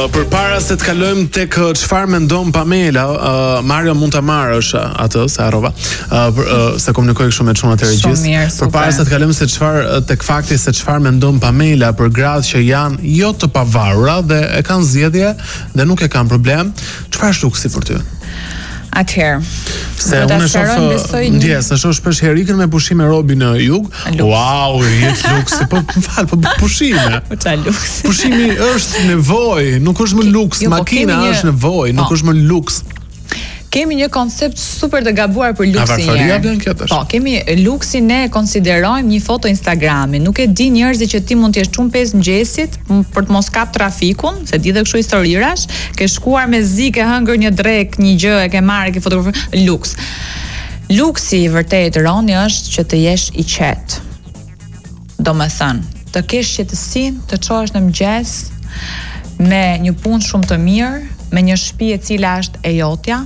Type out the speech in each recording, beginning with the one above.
Përpara se të kalojmë tek çfarë mendon Pamela, Mario mund ta marrësh atë se harrova. Se komunikoj kështu me çunat e regjis. Përpara se të kalojmë se çfarë tek fakti se çfarë mendon Pamela për gratë që janë jo të pavarura dhe e kanë zgjedhje dhe nuk e kanë problem, çfarë është luksi për ty? Atëherë, se unë shoh shpesh herikën me pushime robi në jug. Wow, jetë luksi. Po m'fal, po pushime. Po çfarë luksi? Pushimi është nevojë, nuk është më luks. Makina është nevojë, nuk është më luks. Kemi një koncept super të gabuar për luksin. Po, kemi luksin ne konsiderojmë një foto Instagrami. Nuk e di njerëzit që ti mund të jesh shumë 5 mëngjesit për të mos kap trafikun, se di dhe kështu historirash, ke shkuar me zi, ke hëngër një drek, një gjë, e ke marrë, ke fotografuar, luks. Luksi i vërtet Roni është që të jesh i qetë. Domethënë, të kesh qetësinë, të çohesh në mëngjes me një punë shumë të mirë, me një shtëpi e cila është e jotja.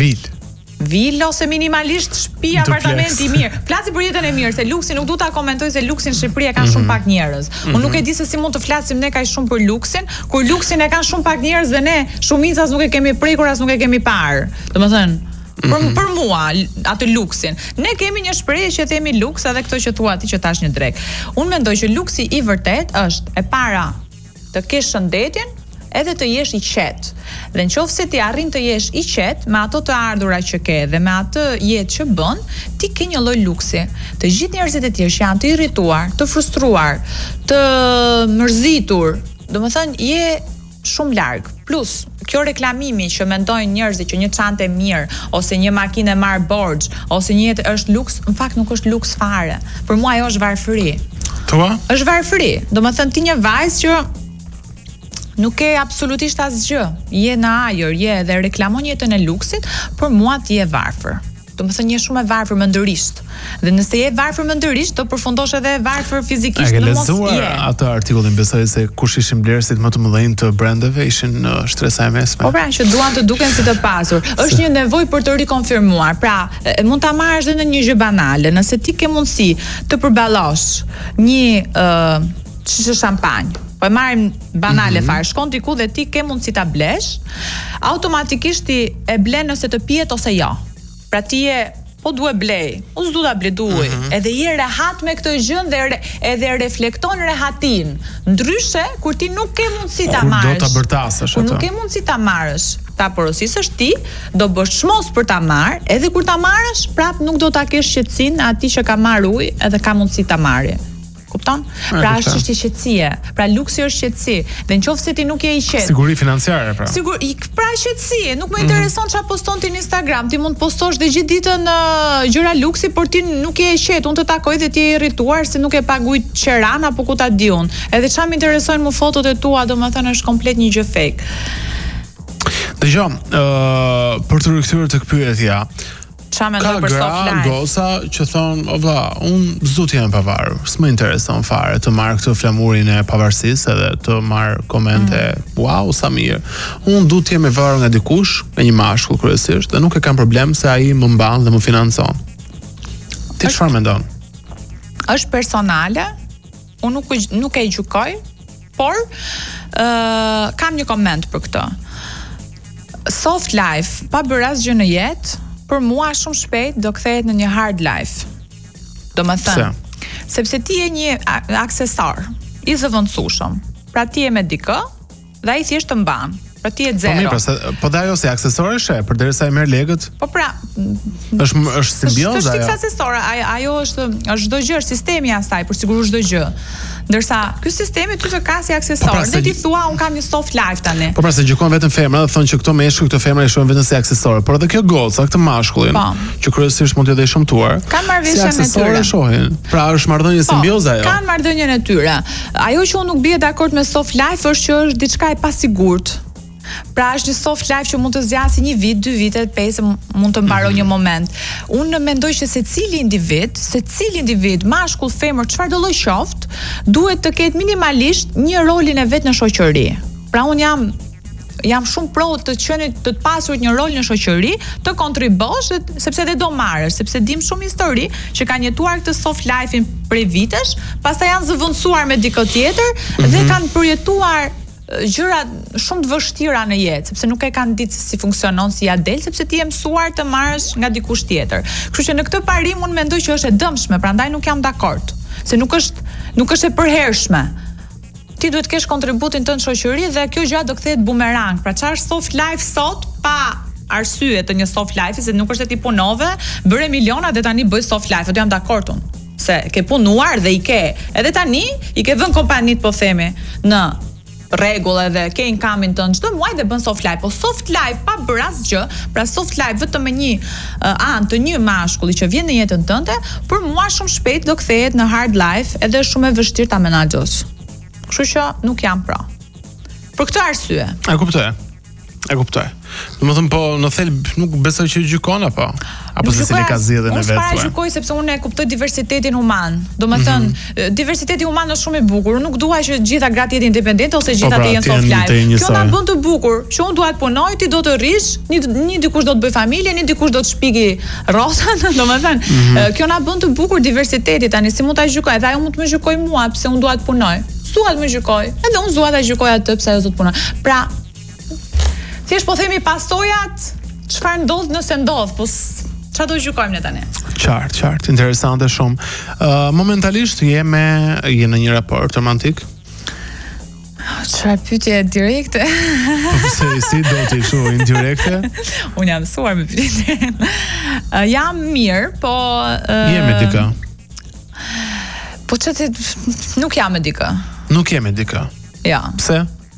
Vil ose minimalisht shtëpi, apartamenti i mirë. Flasi për jetën e mirë, se luksi nuk du ta komentoj se luksin në Shqipëri e kanë shumë pak njerëz. Unë nuk e di se si mund të flasim ne kaq shumë për luksin, kur luksin e kanë shumë pak njerëz dhe ne shumica nuk e kemi prekur as nuk e kemi parë. Domethënë, për mua atë luksin. Ne kemi një shprehje që themi luks, edhe këto që thua ti që tash një drek. Unë mendoj që luksi i vërtet është e para të kesh shëndetin, edhe të jesh i qetë. Dhe nëse ti arrin të jesh i qetë me ato të ardhura që ke dhe me atë jetë që bën, ti ke një lloj luksi. Të gjithë njerëzit e tjerë që janë të irrituar, të frustruar, të mërzitur, domethënë je shumë larg. Plus, kjo reklamimi që mendojnë njerëzit që një çantë e mirë ose një makinë e marr borxh ose një jetë është luks, në fakt nuk është luks fare. Për mua ajo është varfëri. Është varfëri. Domethënë ti një vajzë që nuk ke absolutisht asgjë, je në ajër, je dhe reklamon jetën e luksit, për mua ti je varfër. Domethënë je shumë e varfër mendërisht. Dhe nëse je varfër mendërisht, do përfundosh edhe varfër fizikisht. A ke lexuar atë artikullin, besoj se kush ishin blerësit më të mëdhenj të brandeve ishin në shtresa e mesme. Po pra, që duan të duken si të pasur. Është një nevojë për të rikonfirmuar. Pra, mund ta marrësh edhe në një gjë banale. Nëse ti ke mundësi të përballosh një shishe shampanjë, po e marrim banale fare, shkon diku dhe ti ke mundësi ta blesh, automatikisht ti e blen nëse të pihet ose jo. Pra ti po duhet blej, unë s'du ta bleduj, edhe je rehat me këtë gjën dhe edhe reflekton rehatin. Ndryshe, kur ti nuk ke mundësi ta marrësh. Do ta bërtasësh atë. Kur nuk ke mundësi ta marrësh, ta porosisësh ti, do bësh çmos për ta marrë, edhe kur ta marrësh, prap nuk do ta kesh qetësinë atij që ka marrë ujë edhe ka mundësi ta marrë. Kupton? Pra është çështje qetësie. Pra luksi është qetësi. Dhe nëse ti nuk je i qetë. Siguri financiare pra. Pra qetësi, nuk më intereson çfarë poston ti në Instagram. Ti mund të postosh dhe gjithë ditën gjëra luksi, por ti nuk je i qetë. Unë të takoj dhe ti je irrituar se nuk e paguajt qeran apo ku ta di unë. Edhe çfarë më interesojnë mua fotot e tua, domethënë është komplet një gjë fake. Dëgjoj, për të rikthyer tek pyetja. Ka gra, gosa që thonë, o vlla, unë s'du të jem pavarur, s'më intereson fare të marr këtë flamurin e pavarësisë edhe të marr komente, wow, sa mirë. Unë du të jem e varur nga dikush, nga një mashkull kryesisht, dhe nuk e kam problem se ai më mban dhe më financon. Ti çfarë mendon? Është personale, unë nuk e gjykoj, por kam një koment për këtë. Soft life, pa bërë asgjë në jetë, për mua shumë shpejt do kthehet në një hard life. Domethënë, sepse ti je një aksesor i zëvendësueshëm. Pra ti je me dikë dhe ai thjesht të mban. Pra ti je zero. Po mirë, po dhe ajo si aksesor është, përderisa e merr legët. Po pra, është simbioza ajo. Është aksesor, ajo është çdo gjë, sistemi i asaj për sigurisht çdo gjë. Ndërsa ky sistemi ty të ka si aksesor, dhe ti thua un kam një soft life tani. Po pra se gjykon vetëm femra dhe thonë që këto meshkuj, këto femra i shohin vetëm si aksesor, por edhe kjo goca, këtë mashkullin, që kryesisht mund të jetë i shëmtuar. Kanë marrëveshje me tyre. Shohin. Pra është marrëdhënie simbioza ajo. Kanë marrëdhënien e tyre. Ajo që unë nuk bie dakord me soft life është që është diçka e pasigurt. Pra është një soft life që mund të zgjasë 1 vit, 2 vite, 5 mund të mbarojë një moment. Unë mendoj që secili individ, mashkull, femër, çfarëdo lloj qoftë, duhet të ketë minimalisht një rolin e vet në shoqëri. Pra unë jam shumë pro të qenit të pasurit një rol në shoqëri, të kontribosh, sepse dhe do marrësh, sepse dim shumë histori që kanë jetuar këtë soft life-in prej vitesh, pastaj janë zëvendësuar me dikë tjetër dhe kanë përjetuar gjëra shumë të vështira në jetë, sepse nuk e kanë ditë si funksionon, si ja del, sepse ti je mësuar të marrësh nga dikush tjetër. Kështu që në këtë parim unë mendoj që është e dëmshme, prandaj nuk jam dakord, se nuk është e përhershme. Ti duhet të kesh kontributin tënd në shoqëri dhe kjo gjë do kthehet bumerang. Pra çfarë soft life sot pa arsye të një soft life, se nuk është se ti punove, bëre miliona dhe tani bëj soft life. Do jam dakord unë. Se ke punuar dhe edhe tani i ke vënë kompanit, po themi, në rregull edhe ke income-in tënd çdo muaj dhe bën soft life. Po soft life pa bërë asgjë, pra soft life vetëm me një anë të një mashkulli që vjen në jetën tënde, për mua shumë shpejt do kthehet në hard life edhe shumë e vështirë ta menaxhosh. Kështu që nuk jam pra. Për këtë arsye. E kuptoj. Domethënë po në thelb nuk besoj që gjykon apo se cili ka zgjedhjen e vet. Unë para gjykoj sepse unë e kuptoj diversitetin human. Domethënë diversiteti human është shumë i bukur. Unë nuk dua që gjitha gratë jetë independente ose gjitha të jenë soft life. Kjo na bën të bukur, që unë dua të punoj, ti do të rish, një dikush do të bëj familje, një dikush do të shpiki rrotën, domethënë kjo na bën të bukur diversiteti. Tani si mund ta gjykoj? Edhe ajo mund të më gjykoj mua pse unë dua të punoj. S'dua të më gjykoj. Edhe unë dua ta gjykoj atë pse ajo do të punoj. Pra, thjesht po themi pasojat, çfarë ndodh nëse ndodh, po çfarë do gjykojmë ne tani? Qartë, interesante shumë. Momentalisht je në një raport romantik? Çfarë pyetje direkte? Po si do të ishu indirekte? Unë jam mësuar me pyetjen. Jam mirë, po je me dikë? Po çati nuk jam me dikë. Nuk je me dikë? Ja. Pse?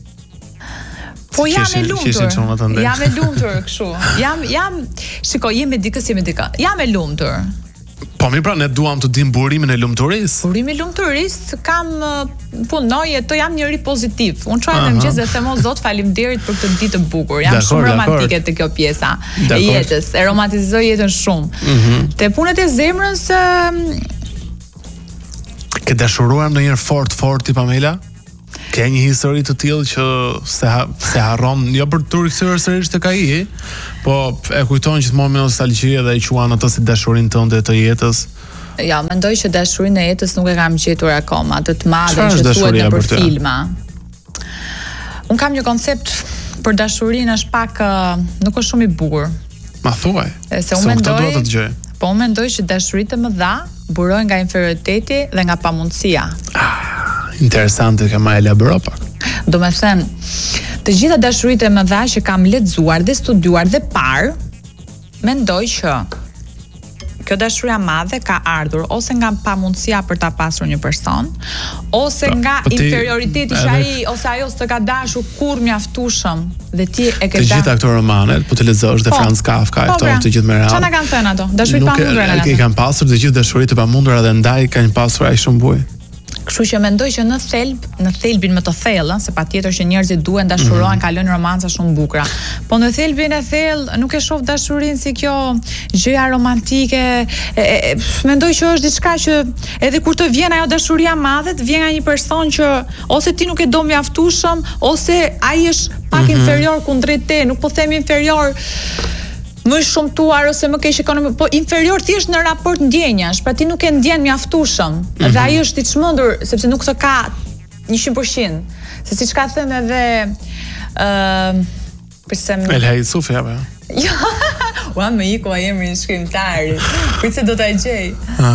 Po jam e lumtur. Jam e lumtur kështu. Shikoj, je me dikë si me dikë. Jam e lumtur. Po mirë, pra ne duam të dim burimin e lumturisë. Burimi i lumturisë kam punoj, to jam njëri pozitiv. Unë çoj në mëngjes dhe them o Zot, faleminderit për këtë ditë të bukur. Jam shumë romantike te kjo pjesa e jetës. E romantizoj jetën shumë. Te punët e zemrës ke dashuruar ndonjëherë fort ti Pamela? Ke një histori të tillë që se harron, jo për të rikthyer sërish tek ai, po e kujton gjithmonë me nostalgji dhe e quan atë si dashurinë tënde të jetës? Ja, mendoj që dashurinë e jetës nuk e kam gjetur akoma, të madhe që thuhet nëpër filma. Un kam një koncept për dashurinë është pak nuk është shumë i bukur. Ma thuaj. Se unë mendoj, po unë mendoj që dashuritë e mëdha burojnë nga inferioriteti dhe nga pamundësia. Interesante që ma elaboro pak. Do me thënë, të gjitha dashuritë e mëdha që kam lexuar dhe studiuar dhe parë, mendoj që kjo dashuria madhe ka ardhur ose nga pamundësia për ta pasur një person, ose nga inferioriteti që ai ose ajo s'të ka dashur kurrë mjaftueshëm dhe ti e ke dashur. Të gjitha këto romanet, po të lexosh dhe Franz Kafka, këto të gjithë me radhë. Çfarë na kanë thënë ato? Dashuri pa mundura. Nuk e kanë pasur të gjithë dashuritë e pamundura dhe ndaj kanë pasur aq shumë bujë. Kështu që mendoj që në thelbin më të thellë, se patjetër që njerëzit duhen dashurohen, kalojnë romanca shumë bukura. Po në thelbin e thellë nuk e shoh dashurinë si kjo gjëja romantike. Mendoj që është diçka që edhe kur të vjen ajo dashuria madhe, të vjen nga një person që ose ti nuk e do mjaftueshëm, ose ai është pak inferior kundrejt te, nuk po them inferior më shumtuar ose më keq ekonomik, po inferior thjesht në raport ndjenjash, pra ti nuk e ndjen mjaftueshëm. Dhe ai është i çmendur sepse nuk të ka 100%. Se siç ka thënë edhe Elhaj Sufi apo? Jo. Ua më iku ai emrin shkrimtar. Pritse do ta gjej.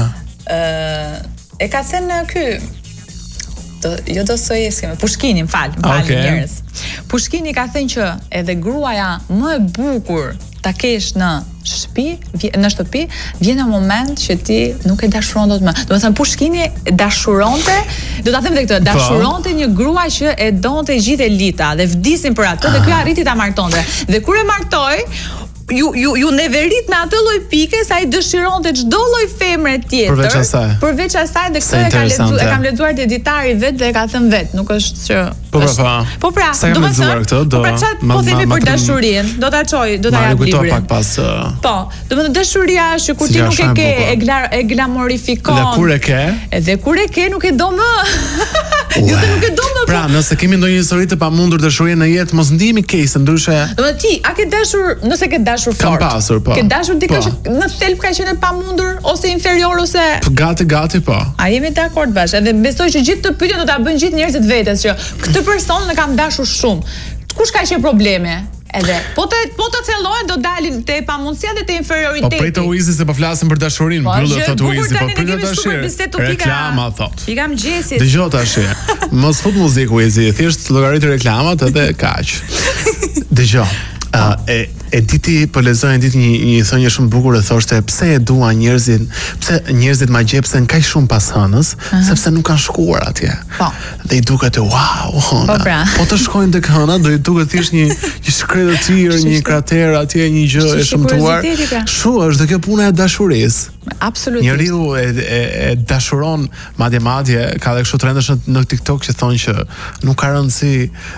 E ka thënë ky jo Dostojevski, Pushkini, më njerëz. Pushkini ka thënë që edhe gruaja më e bukur ta kesh në shtëpi, vjen në moment që ti nuk e dashuron dot më. Do të thënë Pushkini dashuronte, do ta them edhe këtë, dashuronte një grua që e donte gjithë elita dhe vdisin për atë dhe ky arriti ta martonte. Dhe kur e martoi, ju neverit me atë lloj pike sa ai dëshironte çdo lloj femre tjetër. Përveç asaj dhe këtë e kam lexuar te editari vet dhe e ka thënë vet, nuk është që Po pra, do të thënë, po themi për dashurinë, do ta çoj, do ta jap librin. Po, do të thënë dashuria është kur ti nuk e ke e glamorifikon. Dhe kur e ke? Edhe kur e ke nuk e do më. Jo se nuk e do më. Pra, nëse kemi ndonjë histori të pamundur dashurie në jetë, mos ndihemi keq, ndryshe. Domethënë ti, a ke dashur, nëse ke dashur fort? Kam pasur, po. Ke dashur dikush që në thelb ka qenë pamundur ose inferior ose Gati, po. A jemi dakord bash? Edhe besoj që gjithë të pyetjet do ta bëjnë gjithë njerëzit vetes që këtë person e kam dashur shumë. Kush ka qenë problemi? Edhe po të thellohen do dalin te pamundësia dhe te inferioriteti. Po prej të Uizi se po flasim për dashurinë, mbyllë thot Uizi, po për dashurinë. Reklama thot. Pika mëngjesit. Dëgjoj tash. Mos fut muzikë Uizi, thjesht llogarit reklamat edhe kaq. Dëgjoj. E diti po lexoj ditë një thënie shumë bukur e thoshte pse e dua njerëzit, pse njerëzit ma gjepsen kaq shumë pas hënës, sepse nuk kanë shkuar atje. Po. Dhe i duket wow, hëna. Po të shkojnë tek hëna, do i duket thjesht një shkretëtir, një krater atje, një gjë e shëmtuar. Kështu është dhe kjo puna e dashurisë. Absolutisht. Njeriu e dashuron madje ka edhe kështu trendesh në TikTok që thonë që nuk ka rëndësi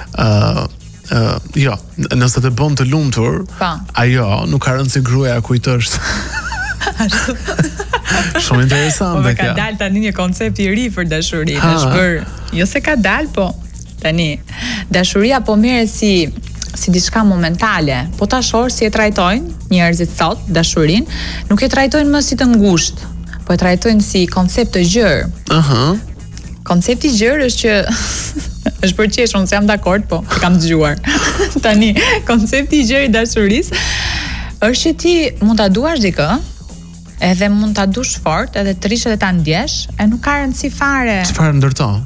jo, nëse të bën të lumtur, ajo nuk ka rëndësi gruaja kujt është. Shumë interesant. Po ka dalë tani një koncept i ri për dashurinë, është për, jo se ka dalë, po tani dashuria po merret si diçka momentale, po tash si e trajtojnë njerëzit sot dashurinë, nuk e trajtojnë më si të ngushtë, po e trajtojnë si koncept të gjerë. Koncepti i gjerë është që është për qesh, unë se jam dakord, po kam dëgjuar. Tani, koncepti i gjerë i dashurisë është që ti mund ta duash dikë, edhe mund ta dush fort, edhe të rish edhe ta ndjesh, e nuk ka rëndësi fare. Çfarë ndërton?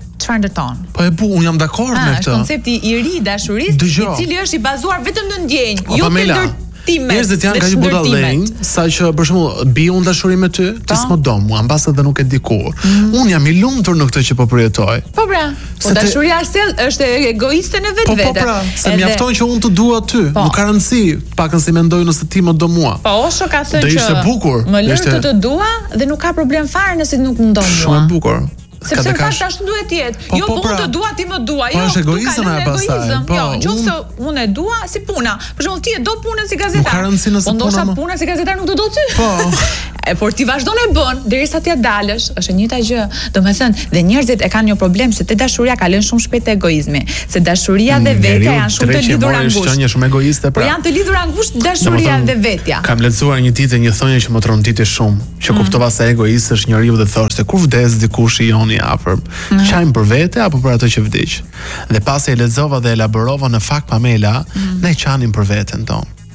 Po e bu, unë jam dakord me këtë. Është koncepti i ri i dashurisë, i cili është i bazuar vetëm në ndjenjë, jo te ndërtime. Njerëzit janë kaq budallënj, saqë për shembull bi unë dashuri me ty, ti s'më do mua, mbas edhe nuk e di kur. Unë jam i lumtur në këtë që po përjetoj. Po pra, po dashuria është egoiste në vetvete. Po pra, se mjafton që unë të dua ty, nuk ka rëndësi, pakën si mendoj nëse ti më do mua. Po Osho ka thënë që do ishte bukur. Më lër të dua dhe nuk ka problem fare nëse nuk më do mua. Shumë e bukur. Sepse në fakt ashtu duhet të jetë. Jo, po unë të dua, ti më dua. Jo, është egoizëm e pastaj. Jo, nëse unë e dua si puna. Për shembull ti e do punën si gazetar. Nuk ka rëndësi nëse puna. Po ndoshta puna si gazetar nuk do ty. Po. Por ti vazhdon e bën derisa ti dalësh, është e njëjta gjë. Domethënë, dhe njerëzit e kanë një problem se te dashuria ka lënë shumë shpejt egoizmi, se dashuria dhe vetja janë shumë të lidhura ngushtë. Është një shumë egoiste pra. Po janë të lidhura ngushtë dashuria dhe vetja. Kam lexuar një ditë një thënie që më tronditë shumë, që kuptova se egoist është njeriu dhe thoshte kur vdes dikush i joni afër, qajmë për vete apo për atë që vdiq. Dhe pas e lexova dhe elaborova në fakt Pamela, ne qanim për veten tonë.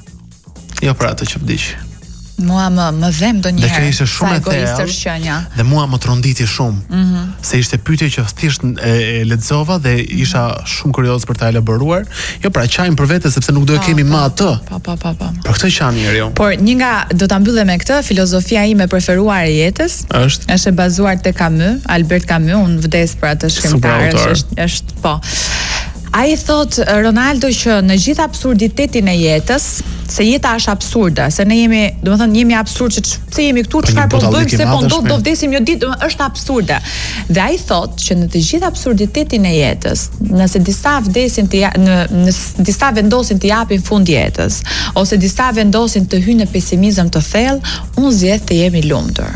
Jo për atë që vdiq. Mua më dhem do njëherë. Dhe ishte shumë e thellë. Dhe mua më tronditi shumë. Se ishte pyetje që thjesht e lexova dhe isha shumë kurioz për ta elaboruar. Jo, pra qajmë për vete sepse nuk do e kemi më atë. Po. Për këtë qan njeriu. Por një nga do ta mbyllem me këtë, filozofia ime e preferuar e jetës është e bazuar te Camus, Albert Camus, unë vdes për atë shkrimtar, është po. Ai thot Ronaldo që në gjithë absurditetin e jetës, se jeta është absurde, se ne jemi, domethënë jemi absurd që pse jemi këtu, çfarë po bëjmë, se po do vdesim një ditë, është absurde. Dhe ai thot që në të gjithë absurditetin e jetës, nëse disa vdesin në disa vendosin të japin fund jetës, ose disa vendosin të hyjnë në pesimizëm të thellë, unë zgjedh të jemi lumtur.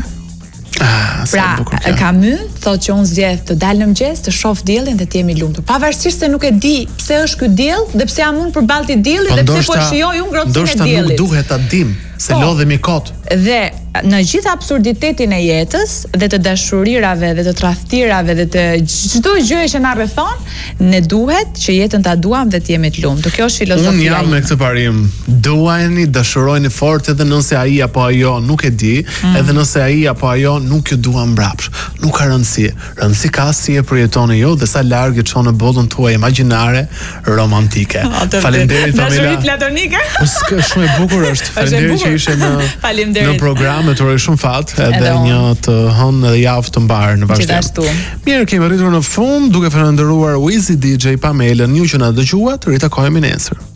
Pra, Camus thotë që unë zgjedh të dal në mëngjes, të shoh diellin dhe të jemi lumtur. Pavarësisht se nuk e di pse është ky diell dhe pse jam unë përballë të diellit dhe pse po shijoj unë ngrohtësinë e diellit. Ndoshta nuk duhet ta dim, se lodhemi kot. Dhe në gjithë absurditetin e jetës dhe të dashurirave dhe të tradhtirave dhe të çdo gjëje që na rrethon, ne duhet që jetën ta duam dhe të jemi të lumtur. Kjo është filozofia. Unë jam me këtë parim. Duajeni, dashurojeni fort edhe nëse ai apo ajo nuk e di, edhe nëse ai apo ajo nuk ju dua mbrapsht. Nuk ka rëndësi. Rëndësi ka si e përjetoni ju dhe sa larg e çon në botën tuaj imagjinare romantike. Faleminderit Pamela. Dashuri platonike. Po shumë e bukur është. Faleminderit që ishe në program. Të uroj shumë fat edhe një të hënë dhe javë të mbarë në vazhdim. Mirë, kemi arritur në fund duke falendëruar Wizi DJ Pamela, ju që na dëgjuat, ritakohemi nesër.